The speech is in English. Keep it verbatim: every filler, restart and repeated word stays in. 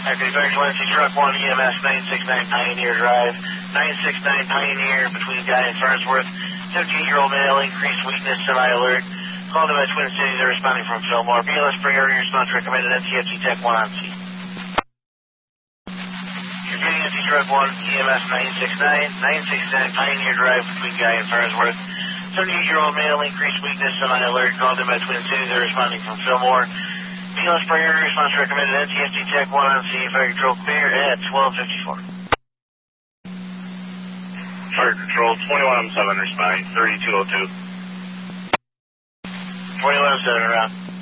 Okay, Fire twenty, Truck one, E M S nine six nine Pioneer Drive, nine six nine Pioneer between Guy and Farnsworth. seventeen-year-old male, increased weakness, semi-alert. Called them at Twin Cities, they're responding from Fillmore. B L S priority response recommended, N T F T Tech one on scene. Repeating N T Truck one, E M S nine six nine, nine six nine Pioneer Drive between Guy and Farnsworth. seventy-eight-year-old male, increased weakness, semi-alert. Called them at Twin Cities, they're responding from Fillmore. B L S priority response recommended, N T F T Tech one on scene. Fire control clear at twelve fifty-four. Fire control, twenty-one oh seven responding, thirty-two oh two. twenty-one oh seven around.